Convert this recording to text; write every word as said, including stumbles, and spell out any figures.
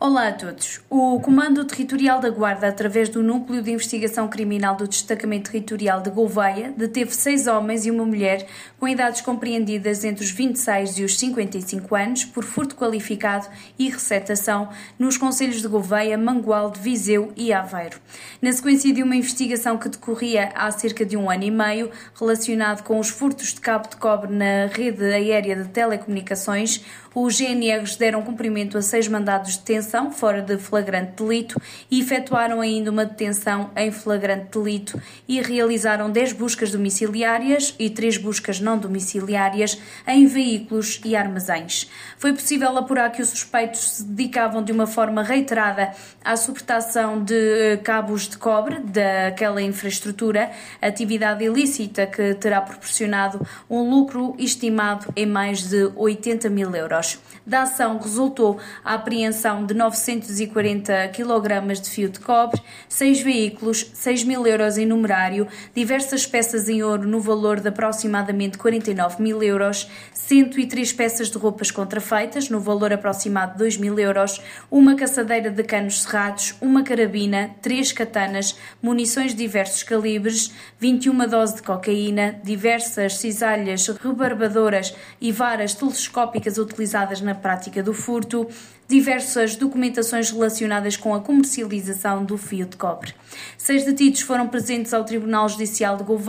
Olá a todos. O Comando Territorial da Guarda, através do Núcleo de Investigação Criminal do Destacamento Territorial de Gouveia, deteve seis homens e uma mulher com idades compreendidas entre os vinte e seis e os cinquenta e cinco anos por furto qualificado e receptação nos concelhos de Gouveia, Mangualde, Viseu e Aveiro. Na sequência de uma investigação que decorria há cerca de um ano e meio, relacionado com os furtos de cabo de cobre na rede aérea de telecomunicações, os G N Rs deram cumprimento a seis mandados de detenção fora de flagrante delito e efetuaram ainda uma detenção em flagrante delito e realizaram dez buscas domiciliárias e três buscas não domiciliárias em veículos e armazéns. Foi possível apurar que os suspeitos se dedicavam de uma forma reiterada à suportação de cabos de cobre daquela infraestrutura, atividade ilícita que terá proporcionado um lucro estimado em mais de oitenta mil euros. Da ação resultou a apreensão de novecentos e quarenta quilogramas de fio de cobre, seis veículos, seis mil euros em numerário, diversas peças em ouro no valor de aproximadamente quarenta e nove mil euros, cento e três peças de roupas contrafeitas no valor aproximado de dois mil euros, uma caçadeira de canos cerrados, uma carabina, três katanas, munições de diversos calibres, vinte e uma doses de cocaína, diversas cisalhas rebarbadoras e varas telescópicas utilizadas na prática do furto, diversas documentações relacionadas com a comercialização do fio de cobre. Seis detidos foram presentes ao Tribunal Judicial de Gouveia